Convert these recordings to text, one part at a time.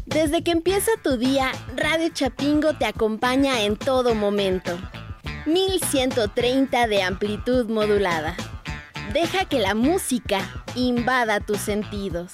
Desde que empieza tu día, Radio Chapingo te acompaña en todo momento. 1130 de amplitud modulada. Deja que la música invada tus sentidos.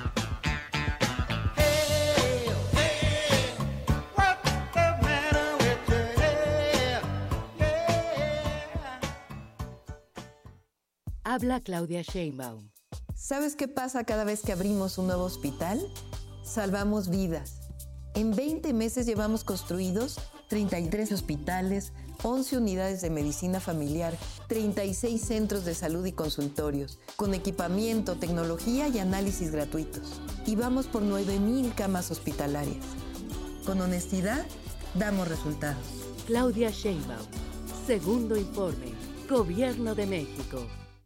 Habla Claudia Sheinbaum. ¿Sabes qué pasa cada vez que abrimos un nuevo hospital? Salvamos vidas. En 20 meses llevamos construidos 33 hospitales, 11 unidades de medicina familiar, 36 centros de salud y consultorios, con equipamiento, tecnología y análisis gratuitos. Y vamos por 9,000 camas hospitalarias. Con honestidad, damos resultados. Claudia Sheinbaum. Segundo informe. Gobierno de México.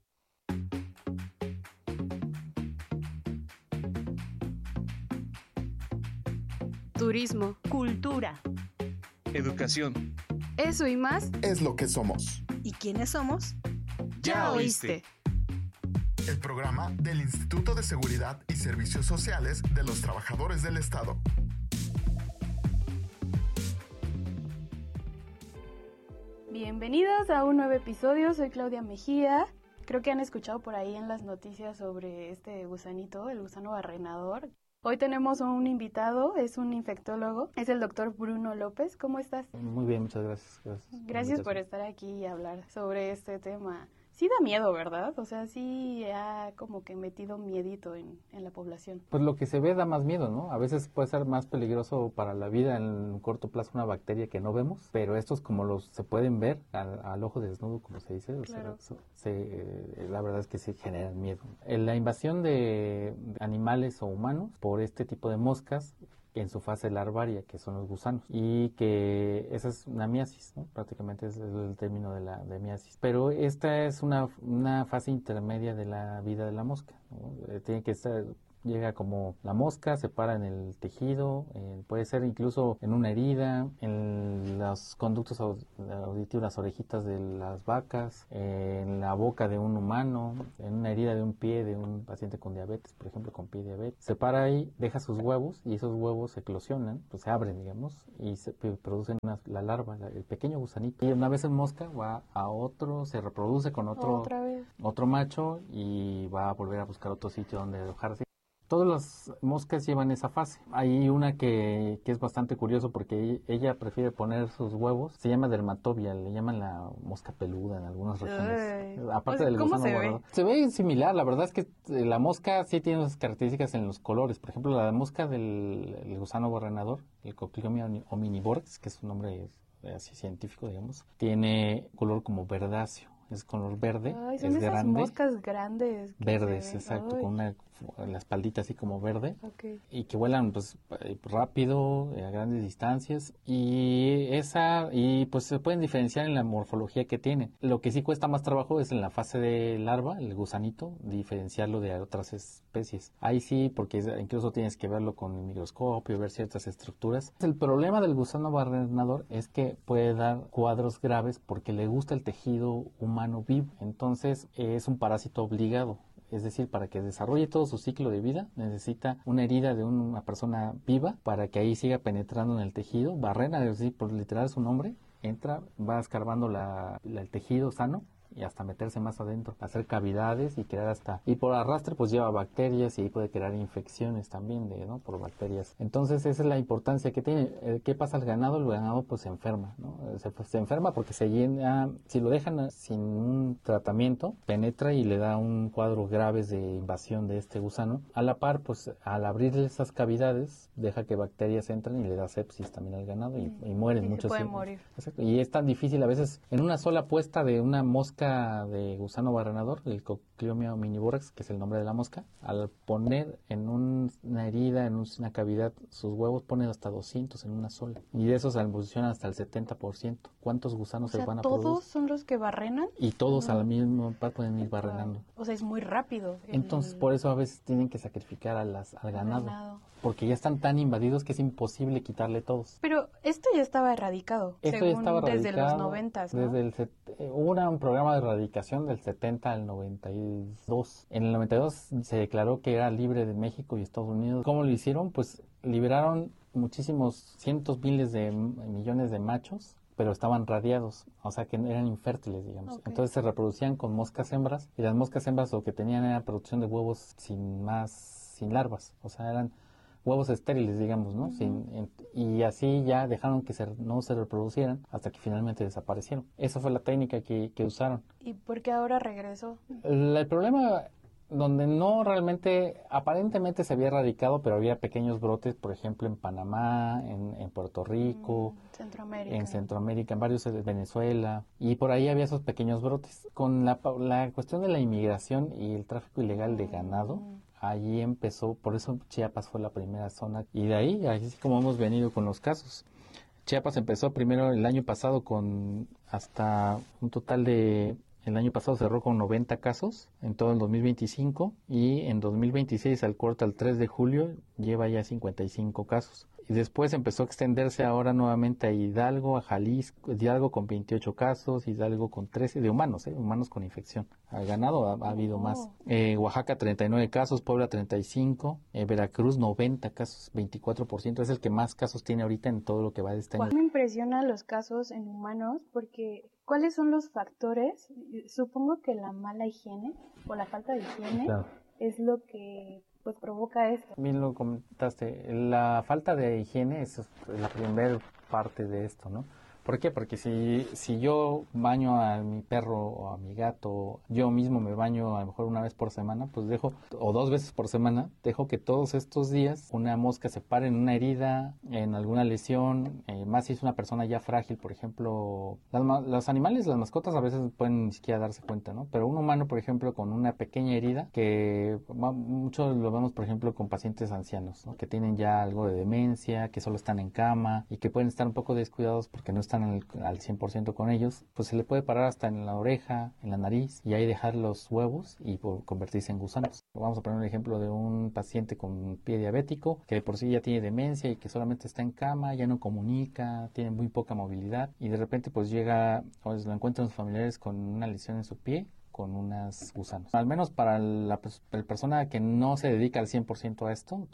Turismo, cultura, educación. Eso y más es lo que somos. ¿Y quiénes somos? Ya oíste. El programa del Instituto de Seguridad y Servicios Sociales de los Trabajadores del Estado. Bienvenidos a un nuevo episodio, soy Claudia Mejía. Creo que han escuchado por ahí en las noticias sobre este gusanito, el gusano barrenador. Hoy tenemos un invitado, es un infectólogo, es el doctor Bruno López. ¿Cómo estás? Muy bien, muchas gracias. Gracias por estar aquí y hablar sobre este tema. Sí da miedo, ¿verdad? O sea, sí ha como que metido miedito en la población. Pues lo que se ve da más miedo, ¿no? A veces puede ser más peligroso para la vida en un corto plazo una bacteria que no vemos, pero estos como los se pueden ver al ojo desnudo, como se dice, claro. O sea, la verdad es que sí generan miedo. La invasión de animales o humanos por este tipo de moscas en su fase larvaria, que son los gusanos, y que esa es una miasis, ¿no? Prácticamente es el término de miasis. Pero esta es una fase intermedia de la vida de la mosca, ¿no? Tiene que estar... Llega como la mosca, se para en el tejido, puede ser incluso en una herida, en los conductos auditivos, las orejitas de las vacas, en la boca de un humano, en una herida de un pie de un paciente con diabetes, por ejemplo, con pie diabetes. Se para ahí, deja sus huevos y esos huevos eclosionan, pues se abren, digamos, y se producen la larva, el pequeño gusanito. Y una vez en mosca va a otro, se reproduce con otro macho y va a volver a buscar otro sitio donde alojarse. Todas las moscas llevan esa fase. Hay una que es bastante curioso porque ella prefiere poner sus huevos. Se llama dermatobia, le llaman la mosca peluda en algunas regiones. Aparte del ¿cómo gusano se guardado. ve? Se ve similar, la verdad es que la mosca sí tiene unas características en los colores. Por ejemplo, la mosca del gusano barrenador, el Cocliomia omnivorax, que es un nombre así científico, digamos, tiene color como verdáceo. Es color verde, Ay, son es esas grande. Moscas grandes. Verdes, exacto, con la espaldita así como verde. Okay. Y que vuelan pues rápido, a grandes distancias. Y pues se pueden diferenciar en la morfología que tienen. Lo que sí cuesta más trabajo es en la fase de larva, el gusanito, diferenciarlo de otras especies. Ahí sí, porque incluso tienes que verlo con el microscopio, ver ciertas estructuras. El problema del gusano barrenador es que puede dar cuadros graves porque le gusta el tejido humano vivo. Entonces es un parásito obligado. Es decir, para que desarrolle todo su ciclo de vida, necesita una herida de una persona viva para que ahí siga penetrando en el tejido. Barrena, es decir, por literal su nombre, entra, va escarbando el tejido sano y hasta meterse más adentro, hacer cavidades y crear y por arrastre pues lleva bacterias y ahí puede crear infecciones también por bacterias. Entonces esa es la importancia que tiene. ¿Qué pasa al ganado? El ganado pues se enferma, ¿no? Se enferma porque se llena, si lo dejan sin un tratamiento, penetra y le da un cuadro graves de invasión de este gusano. A la par, pues al abrirle esas cavidades, deja que bacterias entren y le da sepsis también al ganado y mueren muchos. Se pueden morir. Exacto. Y es tan difícil a veces en una sola puesta de una mosca de gusano barrenador, el Cocliomia omnivorax, que es el nombre de la mosca, al poner en una herida, en una cavidad, sus huevos ponen hasta 200 en una sola. Y de esos evolucionan hasta el 70%. ¿Cuántos gusanos se van a producir? ¿Todos son los que barrenan? Y todos al mismo par pueden ir barrenando. O sea, es muy rápido. Entonces, por eso a veces tienen que sacrificar al ganado. Porque ya están tan invadidos que es imposible quitarle todos. Pero esto ya estaba erradicado. Esto ya estaba erradicado desde los 90s, ¿no? Hubo un programa de erradicación del 70 al 92. En el 92 se declaró que era libre de México y Estados Unidos. ¿Cómo lo hicieron? Pues liberaron muchísimos cientos miles de millones de machos, pero estaban radiados, o sea que eran infértiles, digamos. Ok. Entonces se reproducían con moscas hembras, y las moscas hembras lo que tenían era producción de huevos sin larvas, o sea, eran huevos estériles, digamos, ¿no? Y así ya dejaron que no se reproducieran hasta que finalmente desaparecieron. Esa fue la técnica que usaron. ¿Y por qué ahora regresó? El problema donde no realmente, aparentemente se había erradicado, pero había pequeños brotes, por ejemplo, en Panamá, en Puerto Rico, Centroamérica. en Centroamérica, en varios, Venezuela, y por ahí había esos pequeños brotes. Con la cuestión de la inmigración y el tráfico ilegal de ganado, allí empezó, por eso Chiapas fue la primera zona, y de ahí, así como hemos venido con los casos. Chiapas empezó primero el año pasado con hasta un total de... El año pasado cerró con 90 casos en todo el 2025 y en 2026 al corte al 3 de julio lleva ya 55 casos. Y después empezó a extenderse ahora nuevamente a Hidalgo, a Jalisco, Hidalgo con 28 casos, Hidalgo con 13 de humanos con infección. Al ganado ha habido más. Oaxaca 39 casos, Puebla 35, Veracruz 90 casos, 24%. Es el que más casos tiene ahorita en todo lo que va de este año. Me impresionan los casos en humanos porque ¿cuáles son los factores? Supongo que la mala higiene o la falta de higiene es lo que pues provoca esto. Bien lo comentaste, la falta de higiene es la primera parte de esto, ¿no? ¿Por qué? Porque si yo baño a mi perro o a mi gato, yo mismo me baño a lo mejor una vez por semana, pues o 2 veces por semana, dejo que todos estos días una mosca se pare en una herida, en alguna lesión, más si es una persona ya frágil, por ejemplo, los animales, las mascotas a veces pueden ni siquiera darse cuenta, ¿no? Pero un humano, por ejemplo, con una pequeña herida, que mucho lo vemos, por ejemplo, con pacientes ancianos, ¿no? Que tienen ya algo de demencia, que solo están en cama y que pueden estar un poco descuidados porque no están al 100% con ellos, pues se le puede parar hasta en la oreja, en la nariz, y ahí dejar los huevos y convertirse en gusanos. Vamos a poner un ejemplo de un paciente con pie diabético, que de por sí ya tiene demencia y que solamente está en cama, ya no comunica, tiene muy poca movilidad, y de repente pues llega, o lo encuentran sus familiares con una lesión en su pie, con unos gusanos. Al menos para la persona que no se dedica al 100% a esto,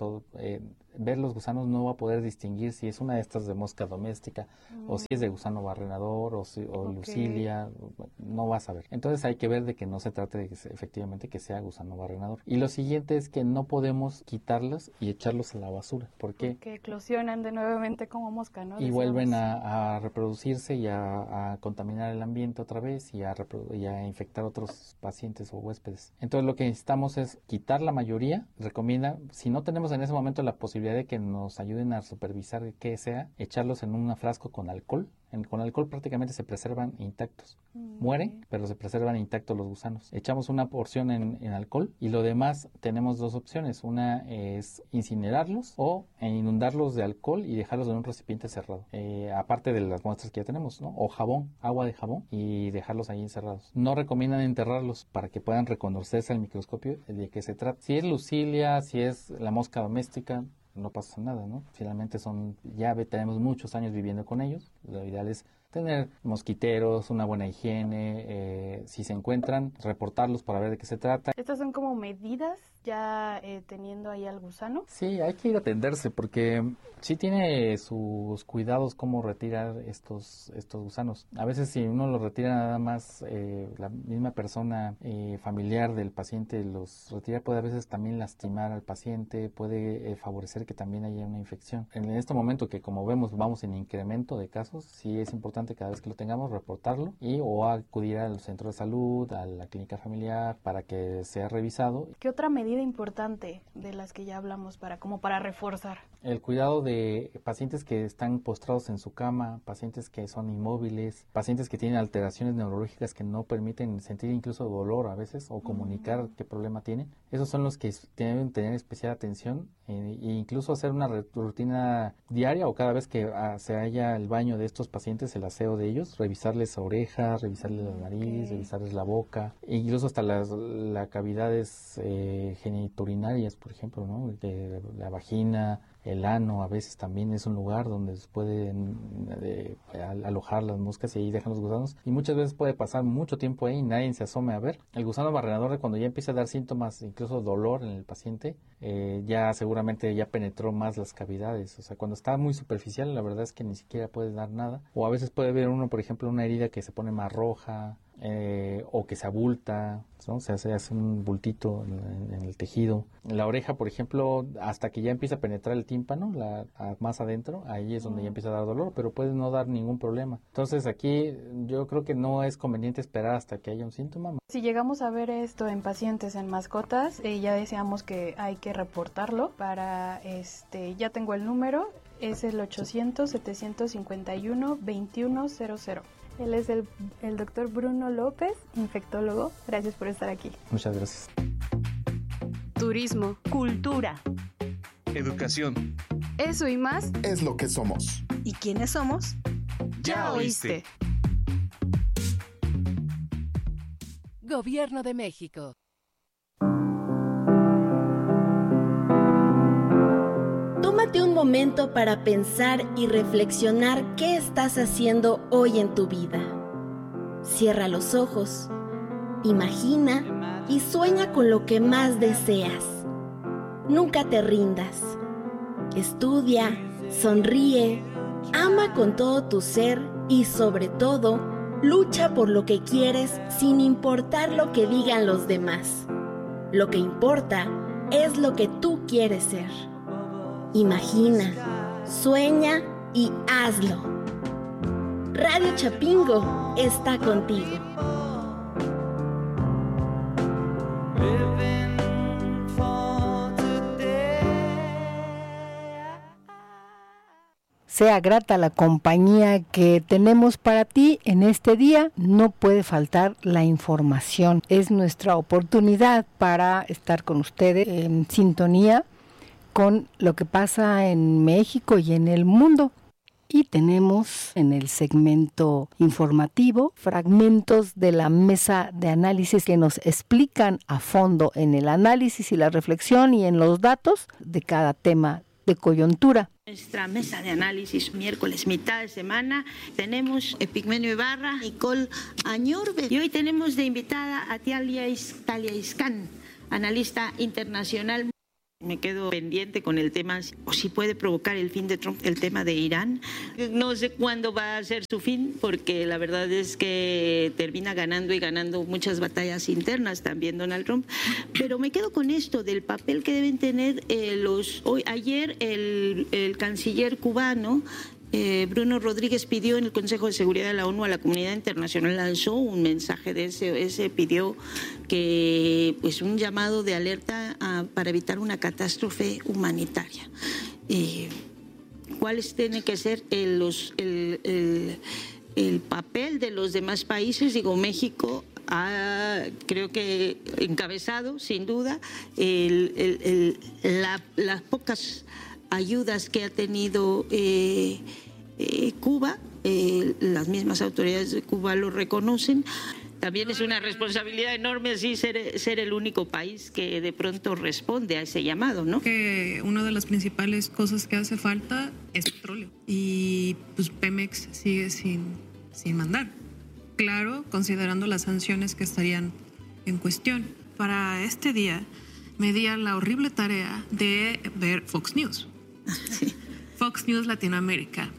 ver los gusanos no va a poder distinguir si es una de estas de mosca doméstica o si es de gusano barrenador o Lucilia, no va a saber. Entonces hay que ver de que no se trate de que efectivamente que sea gusano barrenador. Y lo siguiente es que no podemos quitarlos y echarlos a la basura. ¿Por qué? Porque eclosionan de nuevamente como mosca, ¿no? Y vuelven a reproducirse y a contaminar el ambiente otra vez y a infectar otros pacientes o huéspedes. Entonces lo que necesitamos es quitar la mayoría. Recomienda, si no tenemos en ese momento la posibilidad de que nos ayuden a supervisar qué sea, echarlos en un frasco con alcohol. Con alcohol prácticamente se preservan intactos. Mueren, pero se preservan intactos los gusanos. Echamos una porción en alcohol y lo demás tenemos 2 opciones. Una es incinerarlos o inundarlos de alcohol y dejarlos en un recipiente cerrado. Aparte de las muestras que ya tenemos, ¿no? O jabón, agua de jabón, y dejarlos ahí encerrados. No recomiendan enterrarlos para que puedan reconocerse al microscopio de qué se trata. Si es Lucilia, si es la mosca doméstica, no pasa nada, ¿no? Finalmente tenemos muchos años viviendo con ellos. Lo ideal es tener mosquiteros, una buena higiene, si se encuentran, reportarlos para ver de qué se trata. ¿Estas son como medidas ya teniendo ahí al gusano? Sí, hay que ir a atenderse porque sí tiene sus cuidados cómo retirar estos gusanos. A veces si uno los retira nada más, la misma persona familiar del paciente los retira, puede a veces también lastimar al paciente, puede favorecer que también haya una infección. En este momento que como vemos vamos en incremento de casos, sí es importante cada vez que lo tengamos reportarlo o acudir al centro de salud, a la clínica familiar para que sea revisado. ¿Qué otra medida importante de las que ya hablamos para reforzar? El cuidado de pacientes que están postrados en su cama, pacientes que son inmóviles, pacientes que tienen alteraciones neurológicas que no permiten sentir incluso dolor a veces o comunicar qué problema tienen. Esos son los que deben tener especial atención e incluso hacer una rutina diaria o cada vez que se haya el baño de estos pacientes, el aseo de ellos, revisarles la oreja, revisarles la nariz, revisarles la boca, e incluso hasta las cavidades genitourinarias, por ejemplo, ¿no? De la vagina, el ano a veces también es un lugar donde se pueden alojar las moscas y ahí dejan los gusanos. Y muchas veces puede pasar mucho tiempo ahí y nadie se asome a ver. El gusano barrenador, cuando ya empieza a dar síntomas, incluso dolor en el paciente, ya seguramente ya penetró más las cavidades. O sea, cuando está muy superficial, la verdad es que ni siquiera puede dar nada. O a veces puede ver uno, por ejemplo, una herida que se pone más roja, o que se abulta, ¿no? O sea, se hace un bultito en el tejido. La oreja, por ejemplo, hasta que ya empieza a penetrar el tímpano, más adentro, ahí es donde ya empieza a dar dolor, pero puede no dar ningún problema. Entonces aquí yo creo que no es conveniente esperar hasta que haya un síntoma. Si llegamos a ver esto en pacientes, en mascotas, ya decíamos que hay que reportarlo para, ya tengo el número, es el 800-751-2100. Él es el doctor Bruno López, infectólogo. Gracias por estar aquí. Muchas gracias. Turismo, cultura, Educación. eso y más. Es lo que somos. ¿Y quiénes somos? Ya oíste. Gobierno de México. Tómate un momento para pensar y reflexionar qué estás haciendo hoy en tu vida. Cierra los ojos, imagina y sueña con lo que más deseas. Nunca te rindas. Estudia, sonríe, ama con todo tu ser y sobre todo, lucha por lo que quieres sin importar lo que digan los demás. Lo que importa es lo que tú quieres ser. Imagina, sueña y hazlo. Radio Chapingo está contigo. Sea grata la compañía que tenemos para ti en este día. No puede faltar la información. Es nuestra oportunidad para estar con ustedes en sintonía con lo que pasa en México y en el mundo. Y tenemos en el segmento informativo fragmentos de la mesa de análisis que nos explican a fondo en el análisis y la reflexión y en los datos de cada tema de coyuntura. Nuestra mesa de análisis, miércoles, mitad de semana, tenemos Epigmenio Ibarra, Nicole Añorbe, y hoy tenemos de invitada a Talia Iscan, analista internacional. Me quedo pendiente con el tema, o si puede provocar el fin de Trump, el tema de Irán. No sé cuándo va a ser su fin, porque la verdad es que termina ganando y ganando muchas batallas internas también Donald Trump. Pero me quedo con esto del papel que deben tener ayer el canciller cubano, Bruno Rodríguez, pidió en el Consejo de Seguridad de la ONU a la comunidad internacional, lanzó un mensaje de ese pidió que pues un llamado de alerta para evitar una catástrofe humanitaria. ¿Cuáles tienen que ser el papel de los demás países? Digo, México creo que encabezado, sin duda, las pocas ayudas que ha tenido Cuba, las mismas autoridades de Cuba lo reconocen. También es una responsabilidad enorme así ser el único país que de pronto responde a ese llamado, ¿no? Que una de las principales cosas que hace falta es petróleo y pues Pemex sigue sin mandar. Claro, considerando las sanciones que estarían en cuestión. Para este día me di a la horrible tarea de ver Fox News. Sí. Fox News Latinoamérica.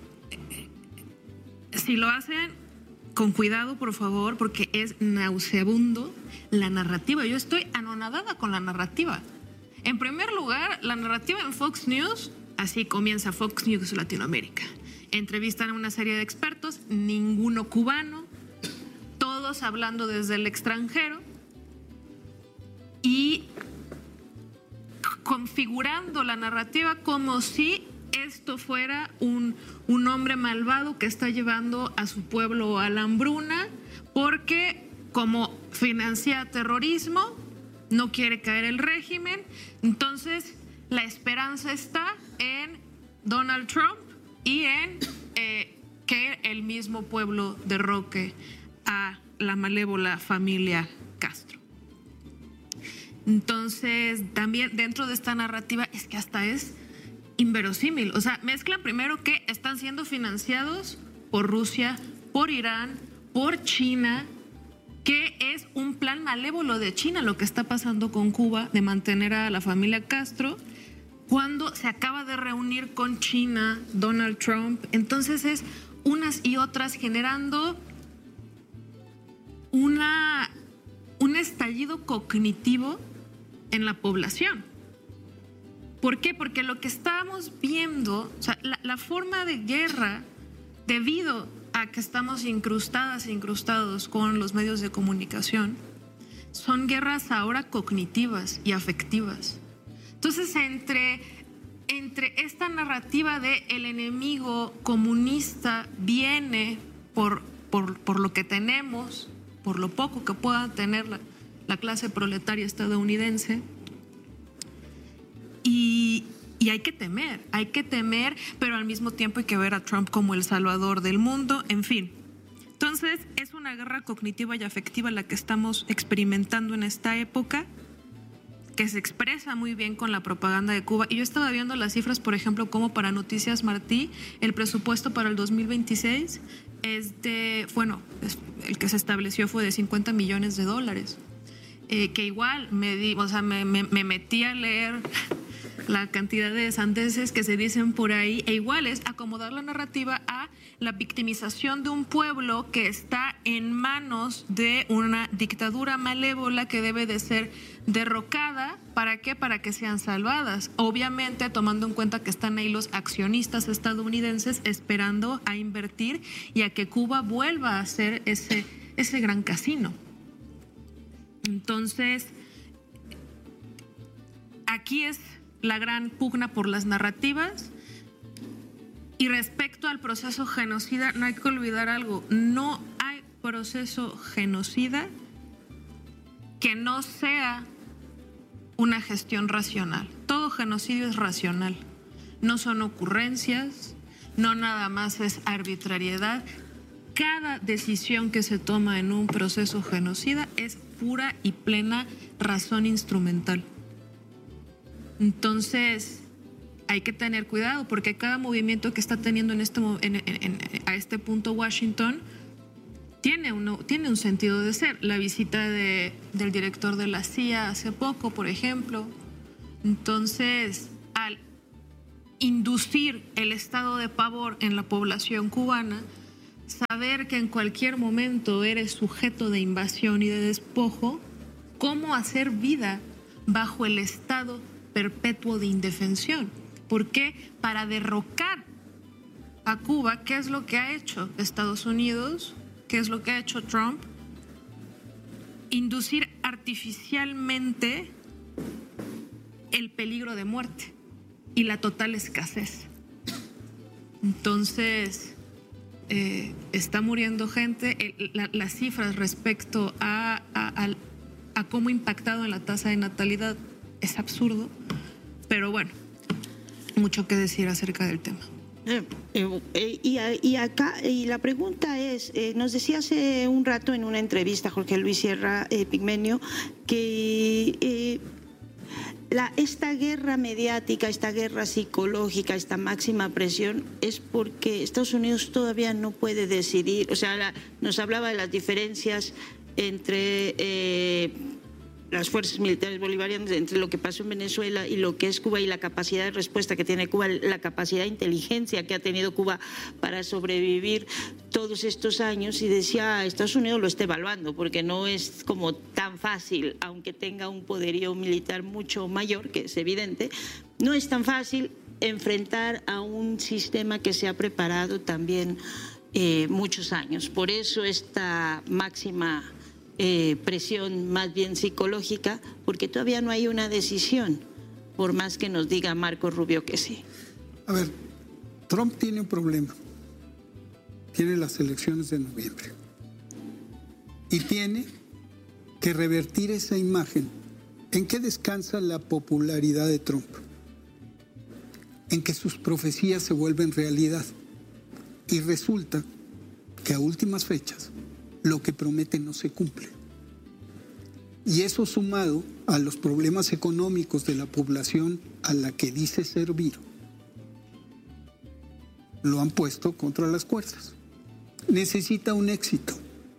Si lo hacen, con cuidado, por favor, porque es nauseabundo la narrativa. Yo estoy anonadada con la narrativa. En primer lugar, la narrativa en Fox News, así comienza Fox News Latinoamérica. Entrevistan a una serie de expertos, ninguno cubano, todos hablando desde el extranjero y configurando la narrativa como si esto fuera un hombre malvado que está llevando a su pueblo a la hambruna porque como financia terrorismo, no quiere caer el régimen. Entonces la esperanza está en Donald Trump y en que el mismo pueblo derroque a la malévola familia Castro. Entonces también dentro de esta narrativa es que hasta es inverosímil. O sea, mezclan primero que están siendo financiados por Rusia, por Irán, por China, que es un plan malévolo de China lo que está pasando con Cuba de mantener a la familia Castro, cuando se acaba de reunir con China Donald Trump. Entonces es unas y otras generando un estallido cognitivo en la población. ¿Por qué? Porque lo que estamos viendo, o sea, la forma de guerra, debido a que estamos incrustados con los medios de comunicación, son guerras ahora cognitivas y afectivas. Entonces, entre esta narrativa de el enemigo comunista viene por lo que tenemos, por lo poco que pueda tener la clase proletaria estadounidense, y hay que temer, pero al mismo tiempo hay que ver a Trump como el salvador del mundo, en fin. Entonces, es una guerra cognitiva y afectiva la que estamos experimentando en esta época, que se expresa muy bien con la propaganda de Cuba. Y yo estaba viendo las cifras, por ejemplo, como para Noticias Martí, el presupuesto para el 2026 es de, bueno, el que se estableció fue de $50 millones, que igual me metí a leer la cantidad de sandeces que se dicen por ahí, e igual es acomodar la narrativa a la victimización de un pueblo que está en manos de una dictadura malévola que debe de ser derrocada. ¿Para qué? Para que sean salvadas. Obviamente tomando en cuenta que están ahí los accionistas estadounidenses esperando a invertir y a que Cuba vuelva a ser ese gran casino. Entonces, aquí es la gran pugna por las narrativas. Y respecto al proceso genocida, no hay que olvidar algo: no hay proceso genocida que no sea una gestión racional. Todo genocidio es racional. No son ocurrencias, no nada más es arbitrariedad. Cada decisión que se toma en un proceso genocida es pura y plena razón instrumental. Entonces, hay que tener cuidado, porque cada movimiento que está teniendo a este punto Washington tiene un sentido de ser. La visita del director de la CIA hace poco, por ejemplo. Entonces, al inducir el estado de pavor en la población cubana, saber que en cualquier momento eres sujeto de invasión y de despojo, ¿cómo hacer vida bajo el estado perpetuo de indefensión? Porque para derrocar a Cuba, ¿qué es lo que ha hecho Estados Unidos? ¿Qué es lo que ha hecho Trump? Inducir artificialmente el peligro de muerte y la total escasez. Entonces, está muriendo gente. Las cifras respecto a cómo ha impactado en la tasa de natalidad es absurdo, pero bueno, mucho que decir acerca del tema. Y la pregunta es, nos decía hace un rato en una entrevista Jorge Luis Sierra Epigmenio que esta guerra mediática, esta guerra psicológica, esta máxima presión es porque Estados Unidos todavía no puede decidir. O sea, nos hablaba de las diferencias entre las fuerzas militares bolivarianas, entre lo que pasó en Venezuela y lo que es Cuba, y la capacidad de respuesta que tiene Cuba, la capacidad de inteligencia que ha tenido Cuba para sobrevivir todos estos años, y decía, Estados Unidos lo está evaluando porque no es como tan fácil, aunque tenga un poderío militar mucho mayor, que es evidente, no es tan fácil enfrentar a un sistema que se ha preparado también muchos años. Por eso esta máxima presión más bien psicológica, porque todavía no hay una decisión, por más que nos diga Marco Rubio que sí. A ver, Trump tiene un problema. Tiene las elecciones de noviembre. Y tiene que revertir esa imagen. ¿En qué descansa la popularidad de Trump? En que sus profecías se vuelven realidad. Y resulta que a últimas fechas lo que promete no se cumple. Y eso, sumado a los problemas económicos de la población a la que dice servir, lo han puesto contra las cuerdas. Necesita un éxito.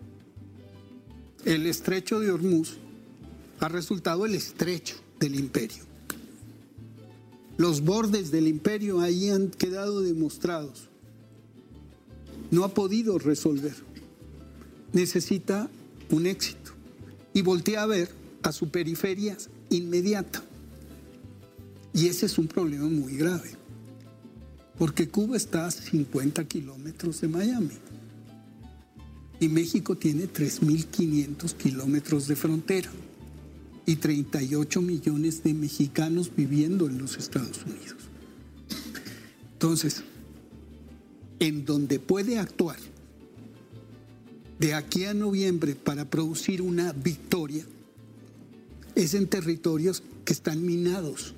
El estrecho de Hormuz ha resultado el estrecho del imperio. Los bordes del imperio ahí han quedado demostrados. No ha podido resolver. Necesita un éxito. Y voltea a ver a su periferia inmediata. Y ese es un problema muy grave. Porque Cuba está a 50 kilómetros de Miami. Y México tiene 3.500 kilómetros de frontera. Y 38 millones de mexicanos viviendo en los Estados Unidos. Entonces, en donde puede actuar de aquí a noviembre para producir una victoria es en territorios que están minados.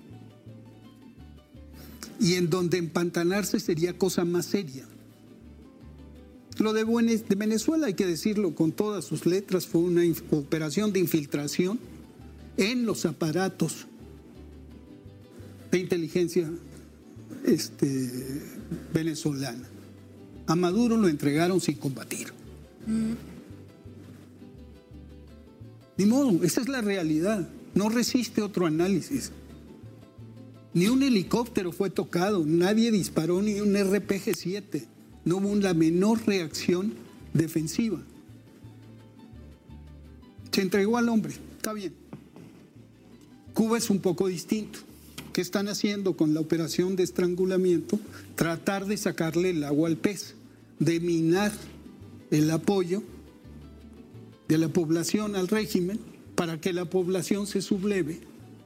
Y en donde empantanarse sería cosa más seria. Lo de Venezuela, hay que decirlo con todas sus letras, fue una operación de infiltración en los aparatos de inteligencia venezolana. A Maduro lo entregaron sin combatir. Ni modo, esa es la realidad. No resiste otro análisis. Ni un helicóptero fue tocado, nadie disparó ni un RPG-7. No hubo la menor reacción defensiva. Se entregó al hombre, está bien. Cuba es un poco distinto. ¿Qué están haciendo con la operación de estrangulamiento? Tratar de sacarle el agua al pez, de minar el apoyo de la población al régimen para que la población se subleve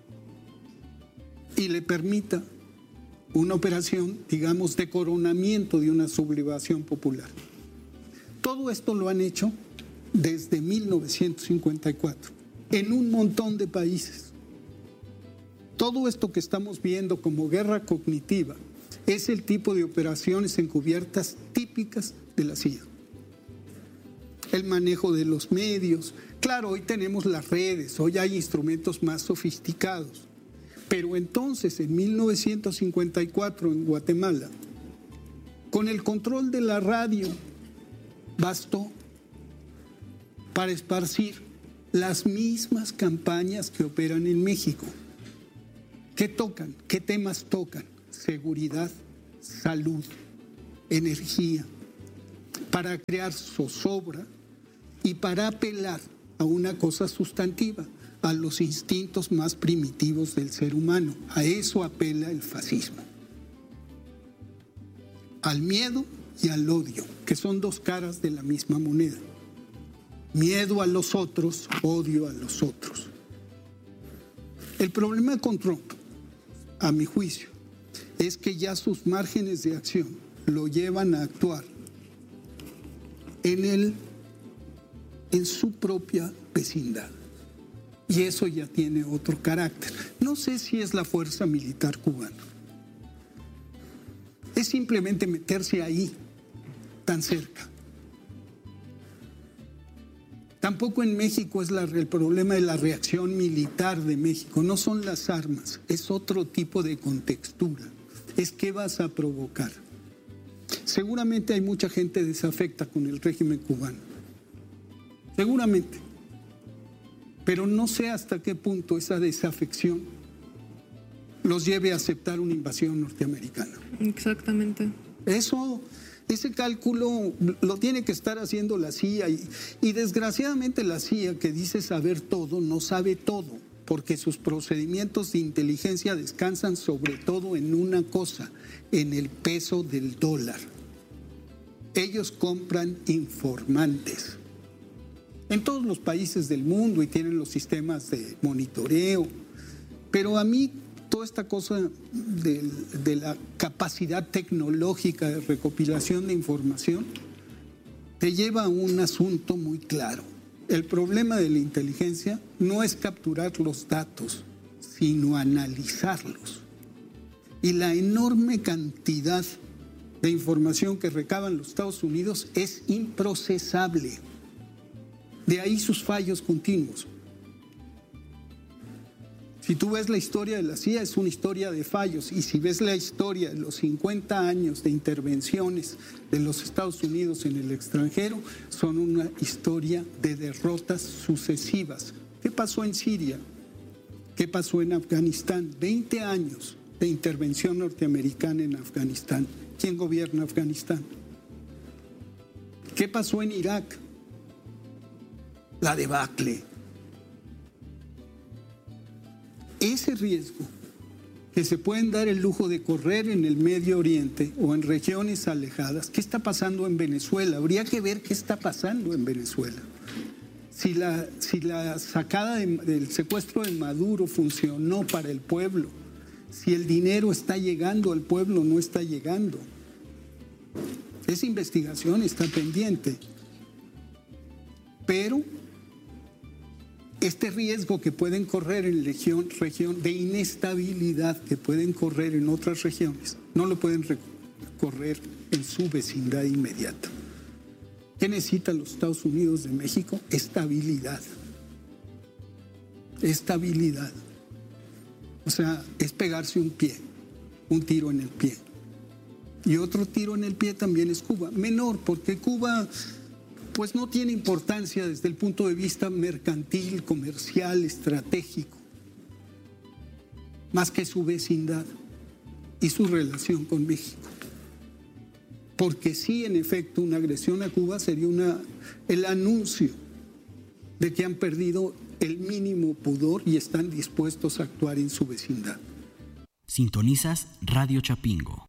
y le permita una operación, digamos, de coronamiento de una sublevación popular. Todo esto lo han hecho desde 1954, en un montón de países. Todo esto que estamos viendo como guerra cognitiva es el tipo de operaciones encubiertas típicas de la CIA. El manejo de los medios. Claro, hoy tenemos las redes, hoy hay instrumentos más sofisticados. Pero entonces, en 1954, en Guatemala, con el control de la radio, bastó para esparcir las mismas campañas que operan en México. ¿Qué tocan? ¿Qué temas tocan? Seguridad, salud, energía, para crear zozobra y para apelar a una cosa sustantiva, a los instintos más primitivos del ser humano. A eso apela el fascismo. Al miedo y al odio, que son dos caras de la misma moneda. Miedo a los otros, odio a los otros. El problema con Trump, a mi juicio, es que ya sus márgenes de acción lo llevan a actuar en su propia vecindad. Y eso ya tiene otro carácter. No sé si es la fuerza militar cubana. Es simplemente meterse ahí, tan cerca. Tampoco en México es el problema de la reacción militar de México. No son las armas, es otro tipo de contextura. Es qué vas a provocar. Seguramente hay mucha gente desafecta con el régimen cubano. Seguramente. Pero no sé hasta qué punto esa desafección los lleve a aceptar una invasión norteamericana. Exactamente. Ese cálculo lo tiene que estar haciendo la CIA y desgraciadamente la CIA, que dice saber todo, no sabe todo, porque sus procedimientos de inteligencia descansan sobre todo en una cosa, en el peso del dólar. Ellos compran informantes en todos los países del mundo y tienen los sistemas de monitoreo, pero a mí toda esta cosa de la capacidad tecnológica de recopilación de información te lleva a un asunto muy claro. El problema de la inteligencia no es capturar los datos, sino analizarlos. Y la enorme cantidad de información que recaban los Estados Unidos es improcesable. De ahí sus fallos continuos. Si tú ves la historia de la CIA, es una historia de fallos. Y si ves la historia de los 50 años de intervenciones de los Estados Unidos en el extranjero, son una historia de derrotas sucesivas. ¿Qué pasó en Siria? ¿Qué pasó en Afganistán? 20 años de intervención norteamericana en Afganistán. ¿Quién gobierna Afganistán? ¿Qué pasó en Irak? La debacle. Ese riesgo que se pueden dar el lujo de correr en el Medio Oriente o en regiones alejadas. ¿Qué está pasando en Venezuela? Habría que ver qué está pasando en Venezuela. Si la sacada del secuestro de Maduro funcionó para el pueblo, si el dinero está llegando al pueblo o no está llegando. Esa investigación está pendiente. Pero este riesgo que pueden correr en región de inestabilidad que pueden correr en otras regiones, no lo pueden correr en su vecindad inmediata. ¿Qué necesitan los Estados Unidos de México? Estabilidad. Estabilidad. O sea, es pegarse un tiro en el pie. Y otro tiro en el pie también es Cuba. Menor, porque Cuba pues no tiene importancia desde el punto de vista mercantil, comercial, estratégico, más que su vecindad y su relación con México. Porque sí, en efecto, una agresión a Cuba sería el anuncio de que han perdido el mínimo pudor y están dispuestos a actuar en su vecindad. Sintonizas Radio Chapingo.